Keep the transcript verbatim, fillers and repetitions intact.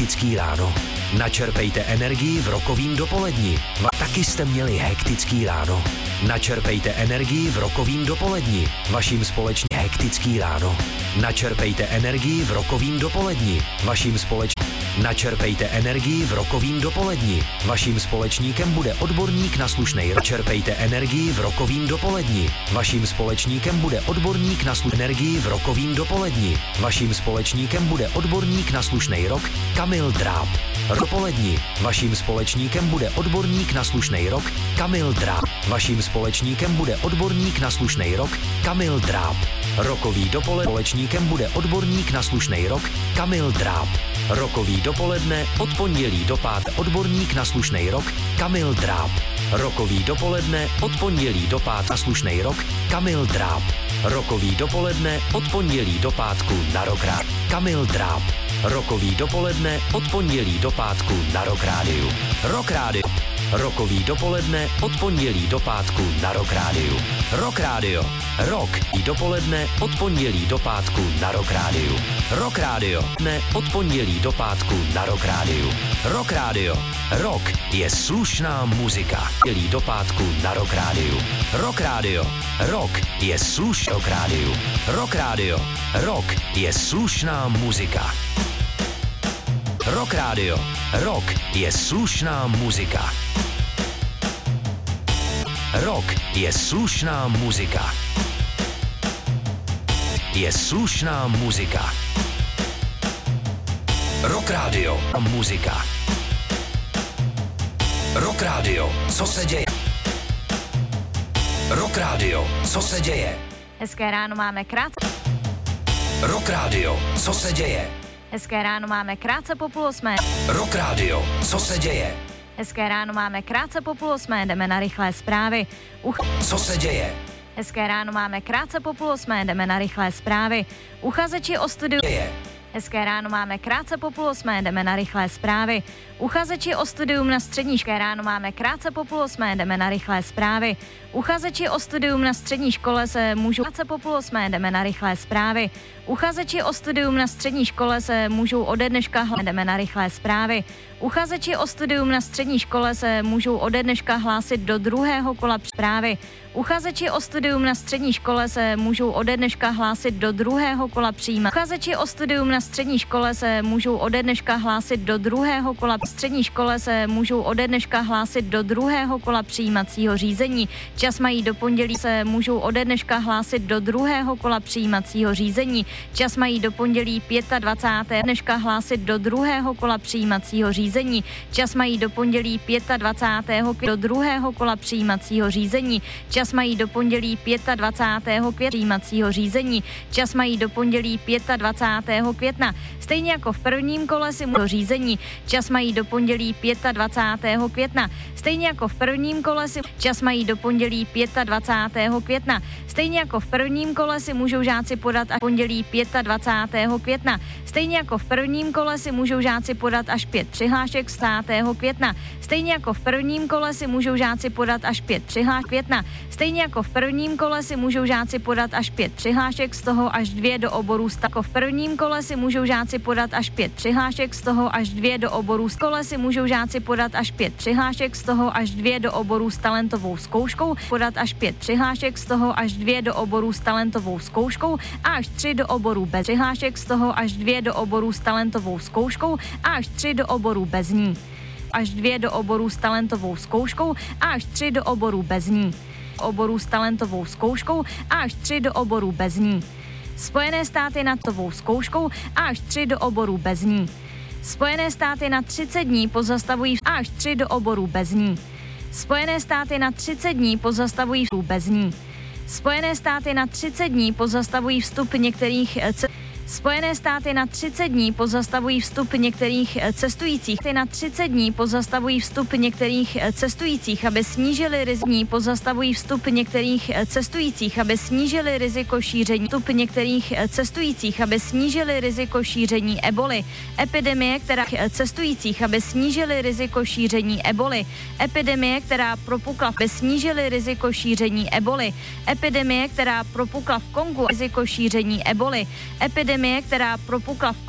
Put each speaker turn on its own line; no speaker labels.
hektický ráno. Načerpejte energii v rokovým dopoledni. Va- taky jste měli hektický ráno. Načerpejte energii v rokovým dopoledni. Vaším společně hektický ráno. Načerpejte energii v rokovým dopoledni. Vaším společně Načerpejte energii v rokovým dopoledni. Vaším společníkem bude odborník na slušnej rok. Čerpejte energii v rokovým dopoledni. Vaším společníkem bude odborník na slušnej energii v rokovým dopoledni. Vaším společníkem bude odborník na slušnej rok Kamil Dráb. Dopoledni. Vaším společníkem bude odborník na slušnej rok Kamil Dráb. Vaším společníkem bude odborník na slušnej rok Kamil Dráb. Rokový dopoledne společníkem bude odborník na slušnej rok Kamil Dráb. Rokový dopoledne od pondělí do páté odborník na slušnej rok Kamil Dráb. Rokový dopoledne od pondělí do páté na slušnej rok Kamil Dráb. Rokový dopoledne od pondělí do pátku na Rock Rád Kamil Dráb. Rokový dopoledne od pondělí do pátku na Rock Rádiu. Rock Rádio. Rokový dopoledne od pondělí do pátku na Rock Rádiu. Rock Rádio. Rock i dopoledne od pondělí do pátku na Rock Rádiu. Rock Rádio. Ne od pondělí do pátku na Rock Rádiu. Rock Rádio. Rock je slušná muzika. Pondělí do pátku na Rock Rádiu. Rock Rádio. Rock je slušná Rock Rádiu. Rock Rádio. Rock je slušná muzika. Rock Rádio. Rock je slušná muzika. Rock je slušná muzika. Je slušná muzika. Rock Rádio. Muzika. Rock Rádio. Co se děje? Rock Rádio. Co se děje?
Hezké ráno máme krátce.
Rock Rádio. Co se děje?
Hezké ráno máme krátce po půl osmé.
Rock Rádio. Co se děje?
Hezké ráno máme krátce po půl osmé, jdeme na rychlé zprávy. Uch...
Co se děje?
Hezké ráno máme krátce po půl osmé, jdeme na rychlé zprávy. Uchazeči o studiu...
Děje.
Hezké ráno máme krátce po půl osmé, jdeme na rychlé zprávy. Uchazeči o studium na střední škole ráno máme krátce po půl osmé, jdeme na rychlé zprávy. Uchazeči o studium na střední škole se můžou krátce po půl osmé, jdeme na rychlé zprávy. Uchazeči o studium na střední škole se můžou ode dneška hlásit, jdeme na rychlé zprávy. Uchazeči o studium na střední škole se můžou ode dneška hlásit do druhého kola zprávy. Uchazeči o studium na střední škole se můžou ode dneška hlásit do druhého kola přijímání. Uchazeči o studium na střední škole se můžou ode dneška hlásit do druhého kola střední škole se můžou ode dneška hlásit do druhého kola přijímacího řízení. Čas mají do pondělí se můžou ode dneška hlásit do druhého kola přijímacího řízení. Čas mají do pondělí dvacátého pátého dneška hlásit do druhého kola přijímacího řízení. Čas mají do pondělí dvacátého pátého do druhého kola přijímacího řízení. Čas mají do pondělí dvacátého pátého května přijímacího řízení. Čas mají do pondělí dvacátého pátého května. Stejně jako v prvním kole si můžou řízení. Čas mají do pondělí dvacátého pátého května. Stejně jako v prvním kole si čas mají do pondělí dvacátého pátého května. Stejně jako v prvním kole si můžou žáci podat až pondělí dvacátého pátého května. Stejně jako v prvním kole si můžou žáci podat až pět přihlášek dvacátého května. Stejně jako v prvním kole si můžou žáci podat až pět přihlášek května. Stejně jako v prvním kole si můžou žáci podat až pět přihlášek, z toho až dvě do oborů sta. Jako v prvním kole si můžou žáci podat až pět přihlášek, z toho až dvě do oborů. Z kole si můžou žáci podat až pět přihlášek, z toho až dvě do oborů s talentovou zkouškou, podat až pět přihlášek, z toho až dvě do oborů s talentovou zkouškou a až tři do oborů bez přihlášek, z toho až dvě do oborů s talentovou zkouškou a až tři do oborů bez ní. Až dvě do oborů s talentovou zkouškou a až tři do oborů bez ní. Oborů s talentovou zkouškou a až tři do oborů bez ní. Spojené státy nad tovou zkouškou a až tři do oborů bez ní. Spojené státy na třicet dní pozastavují a až tři do oborů bez ní. Spojené státy na třicet dní pozastavují vstup bez ní. Spojené státy na třicet dní pozastavují vstup některých c- Spojené státy na třicet dní pozastavují vstup některých cestujících. Na třicet dní pozastavují vstup některých cestujících, aby snížili riziko. Pozastavují vstup některých cestujících, aby snížili riziko šíření. Vstup některých cestujících, aby snížili riziko šíření eboli. Epidemie, která cestujících, aby snížili riziko šíření eboli. Epidemie, která propukla, aby snížili riziko šíření eboli. Epidemie, která propukla v Kongu, riziko šíření eboli. Epidemie, která propukla v